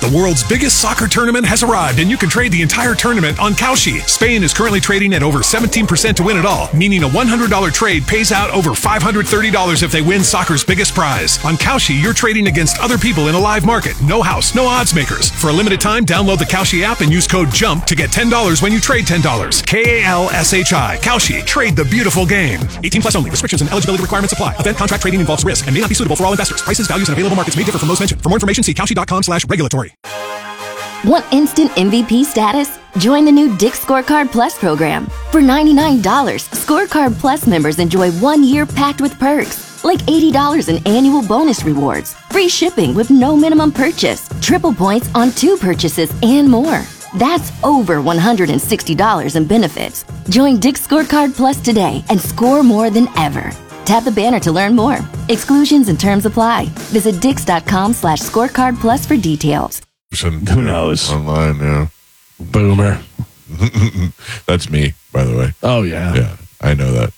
The world's biggest soccer tournament has arrived, and you can trade the entire tournament on Kalshi. Spain is currently trading at over 17% to win it all, meaning a $100 trade pays out over $530 if they win soccer's biggest prize. On Kalshi, you're trading against other people in a live market. No house, no odds makers. For a limited time, download the Kalshi app and use code JUMP to get $10 when you trade $10. Kalshi. Kalshi. Trade the beautiful game. 18 plus only. Restrictions and eligibility requirements apply. Event contract trading involves risk and may not be suitable for all investors. Prices, values, and available markets may differ from those mentioned. For more information, see Kalshi.com/regulatory. Want instant MVP status? Join the new Dick's Scorecard Plus program. For $99, Scorecard Plus members enjoy 1 year packed with perks, like $80 in annual bonus rewards, free shipping with no minimum purchase, triple points on 2 purchases, and more. That's over $160 in benefits. Join Dick's Scorecard Plus today and score more than ever. Tap the banner to learn more. Exclusions and terms apply. Visit dix.com/scorecard plus for details. Who knows? Online, yeah. Boomer. That's me, by the way. Oh, yeah. Yeah, I know that.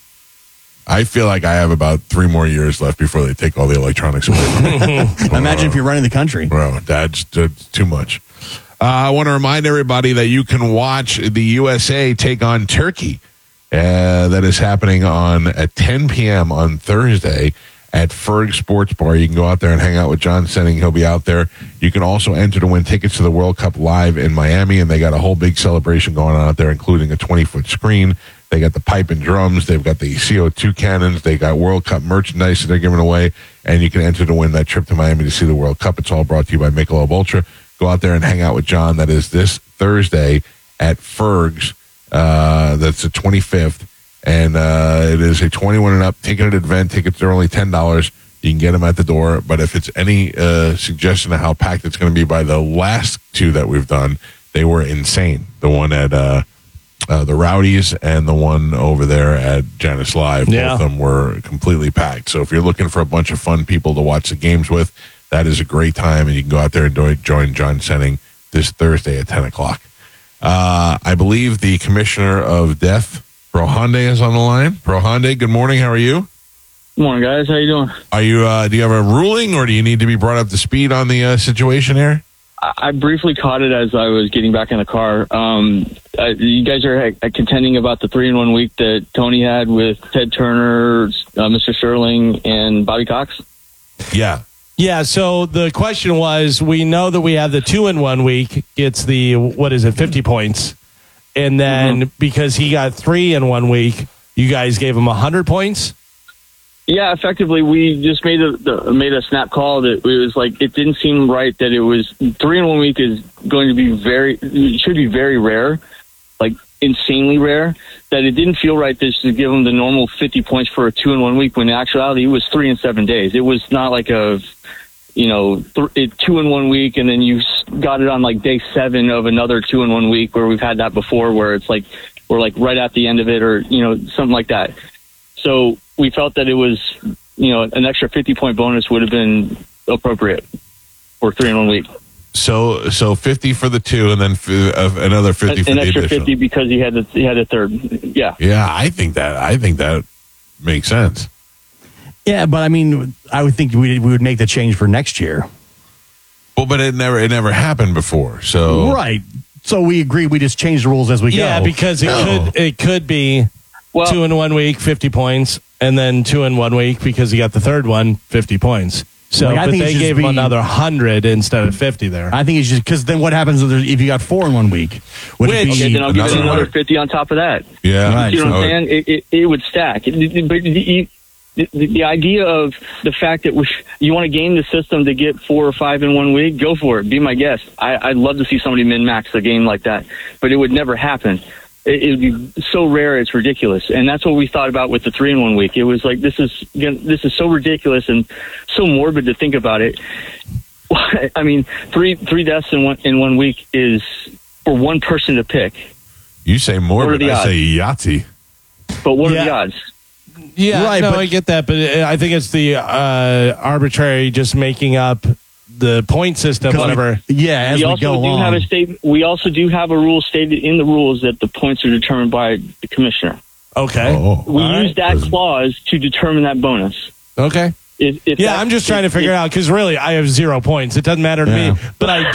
I feel like I have about 3 more years left before they take all the electronics away from me. Imagine if you're running the country. Bro, that's too much. I want to remind everybody that you can watch the USA take on Turkey. That is happening at 10 p.m. on Thursday at Ferg Sports Bar. You can go out there and hang out with John Senning. He'll be out there. You can also enter to win tickets to the World Cup live in Miami, and they got a whole big celebration going on out there, including a 20-foot screen. They got the pipe and drums. They've got the CO2 cannons. They got World Cup merchandise that they're giving away, and you can enter to win that trip to Miami to see the World Cup. It's all brought to you by Michelob Ultra. Go out there and hang out with John. That is this Thursday at Ferg's. That's the 25th. And it is a 21 and up ticketed event. Tickets are only $10. You can get them at the door. But if it's any suggestion of how packed it's going to be by the last 2 that we've done, they were insane. The one at the Rowdies and the one over there at Janice Live. Yeah. Both of them were completely packed. So if you're looking for a bunch of fun people to watch the games with, that is a great time. And you can go out there and join John Senning this Thursday at 10 o'clock. I believe the Commissioner of Death, Prohande, is on the line. Prohande, good morning. How are you? Good morning, guys. How you doing? Are you? Do you have a ruling, or do you need to be brought up to speed on the situation here? I briefly caught it as I was getting back in the car. You guys are contending about the 3-in-1 week that Tony had with Ted Turner, Mr. Sterling, and Bobby Cox? Yeah. Yeah, so the question was, we know that we have the 2-in-1 week gets the, 50 points. And then because he got 3 in 1 week, you guys gave him 100 points? Yeah, effectively, we just made a snap call that it was like, it didn't seem right that it was 3-in-1 week is going to be it should be very rare, like insanely rare, that it didn't feel right to give him the normal 50 points for a 2-in-1 week when in actuality it was 3 in 7 days. It was not like a 2-in-1 week and then you got it on like day 7 of another 2-in-1 week where we've had that before where it's like we're like right at the end of it or something like that. So we felt that it was an extra 50-point bonus would have been appropriate for 3-in-1 week. So 50 for the 2 and then another 50 for an the extra additional. 50 because he had a third. Yeah. Yeah, I think that makes sense. Yeah, but I mean, I would think we would make the change for next year. Well, but it never happened before. So right. So we agree. We just change the rules as we go. Yeah, because it could be 2-in-1 week, 50 points, and then 2-in-1 week because he got the third one, 50 points. So, I but think they gave him another 100 instead of 50 there. I think it's just because then what happens if you got 4 in 1 week? Okay, then I'll give it another 50 on top of that. Yeah, right. You know what I'm saying? It would stack. The idea of the fact that you want to game the system to get 4 or 5 in 1 week, go for it. Be my guest. I'd love to see somebody min-max a game like that, but it would never happen. It would be so rare, it's ridiculous. And that's what we thought about with the 3-in-1 week. It was like, this is so ridiculous and so morbid to think about it. I mean, three deaths in one week is for one person to pick. You say morbid, I say Yahtzee. But what are the odds? Yeah, right, I get that, but I think it's the arbitrary just making up the point system, whatever. As we go along. We also do have a rule stated in the rules that the points are determined by the commissioner. Okay. We use that clause to determine that bonus. Okay. I'm just trying to figure it out because really I have 0 points. It doesn't matter to me, but I